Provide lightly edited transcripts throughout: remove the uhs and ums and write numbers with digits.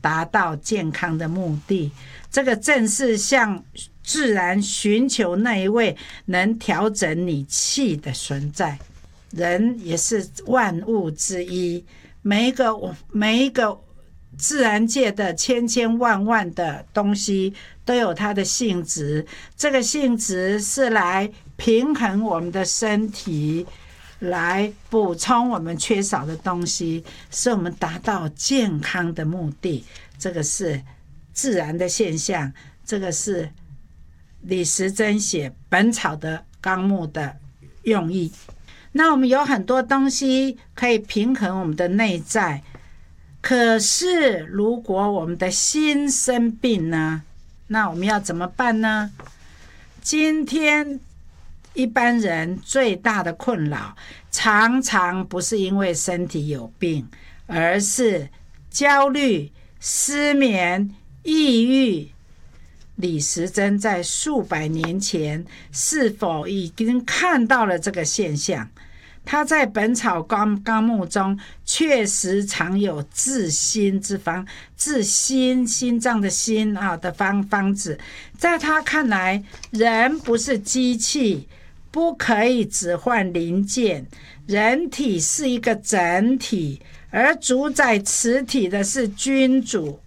达到健康的目的。这个正是向自然寻求那一位能调整你气的存在。人也是万物之一，每一个自然界的千千万万的东西都有它的性质，这个性质是来平衡我们的身体，来补充我们缺少的东西，使我们达到健康的目的。这个是自然的现象，这个是李时珍写《本草的纲目》的用意。那我们有很多东西可以平衡我们的内在，可是如果我们的心生病呢，那我们要怎么办呢？今天一般人最大的困扰常常不是因为身体有病，而是焦虑、失眠、抑郁。李时珍在数百年前是否已经看到了这个现象？他在《本草纲目》中确实常有治心之方，治心脏的心的方子。在他看来，人不是机器，不可以只换零件，人体是一个整体，而主宰此体的是君主。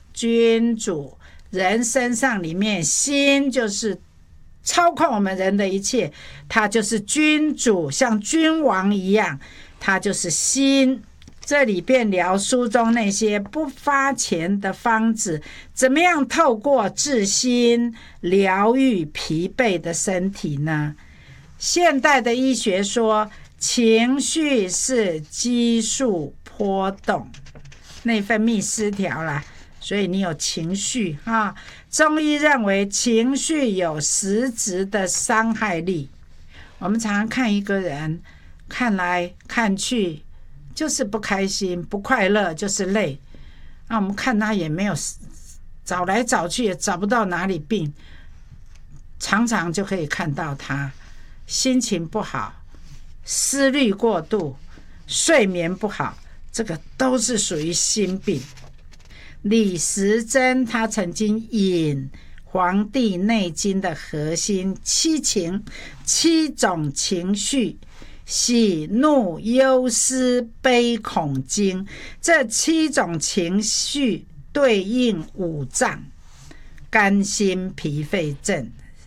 人身上里面心就是操控我们人的一切，他就是君主，像君王一样，他就是心。这里便聊书中那些不发钱的方子，怎么样透过治心疗愈疲惫的身体呢？现代的医学说，情绪是激素波动，内分泌失调啦，所以你有情绪啊。中医认为情绪有实质的伤害力。我们常常看一个人，看来看去就是不开心、不快乐，就是累。那我们看他也没有，找来找去也找不到哪里病，常常就可以看到他心情不好、思虑过度、睡眠不好，这个都是属于心病。李时珍他曾经引《黄帝内经》的核心七种情绪，喜怒忧思悲恐惊，这七种情绪对应五脏：肝心脾肺肾。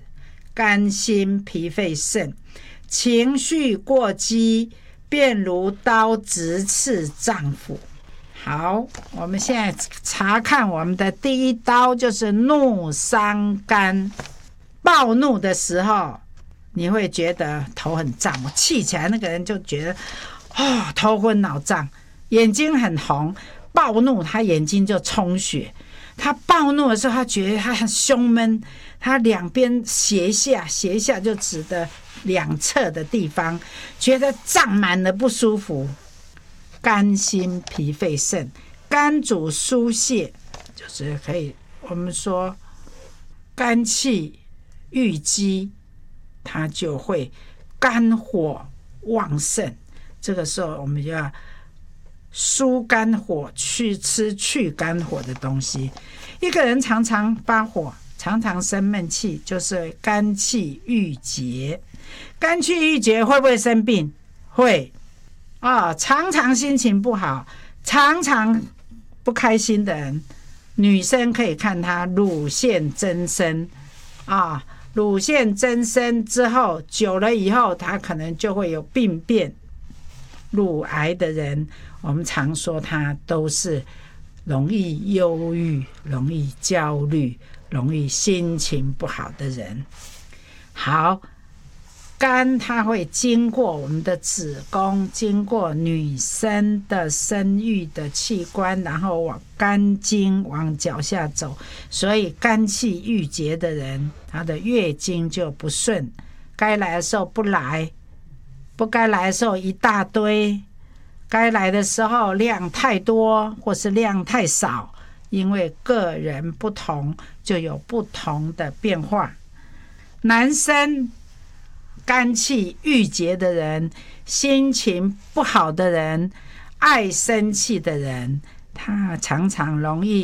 情绪过激，便如刀直刺脏腑。好，我们现在查看我们的第一刀，就是怒伤肝。暴怒的时候，你会觉得头很胀，我气起来，那个人就觉得头昏脑胀，眼睛很红。暴怒，他眼睛就充血。他暴怒的时候，他觉得他很胸闷，他两边斜下就指的两侧的地方，觉得胀满了，不舒服。肝心脾肺肾，肝主疏泄，就是可以我们说肝气郁积，它就会肝火旺盛。这个时候我们就要疏肝火，去吃去肝火的东西。一个人常常发火，常常生闷气，就是肝气郁结。肝气郁结会不会生病？会。常常心情不好，常常不开心的人，女生可以看她乳腺增生乳腺增生之后，久了以后，她可能就会有病变。乳癌的人，我们常说她都是容易忧郁、容易焦虑、容易心情不好的人。好，肝它会经过我们的子宫，经过女生的生育的器官，然后往肝经往脚下走，所以肝气郁结的人，他的月经就不顺，该来的时候不来，不该来的时候一大堆，该来的时候量太多或是量太少，因为个人不同就有不同的变化。男生肝气郁结的人，心情不好的人，爱生气的人，他常常容易